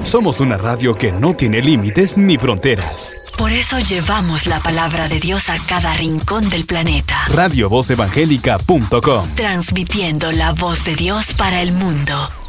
Somos una radio que no tiene límites ni fronteras. Por eso llevamos la palabra de Dios a cada rincón del planeta. RadioVozEvangélica.com. Transmitiendo la voz de Dios para el mundo.